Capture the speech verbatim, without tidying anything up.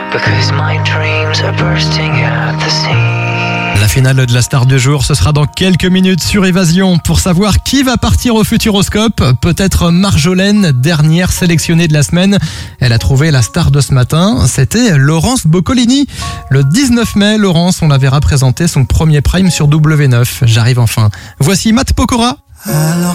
because my dreams are bursting at the seams. La finale de la star du jour, ce sera dans quelques minutes sur Évasion. Pour savoir qui va partir au Futuroscope, peut-être Marjolaine, dernière sélectionnée de la semaine. Elle a trouvé la star de ce matin, c'était Laurence Boccolini. Le dix-neuf mai, Laurence, on la verra présenter son premier prime sur W neuf. J'arrive enfin. Voici Matt Pokora. Alors